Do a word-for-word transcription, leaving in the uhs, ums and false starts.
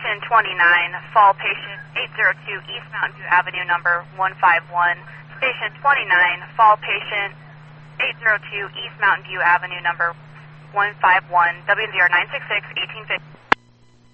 Station twenty-nine, fall patient eight zero two East Mountain View Avenue, number one five one. Station twenty-nine, fall patient eight zero two East Mountain View Avenue, number one five one, W zero nine six six, eighteen fifty.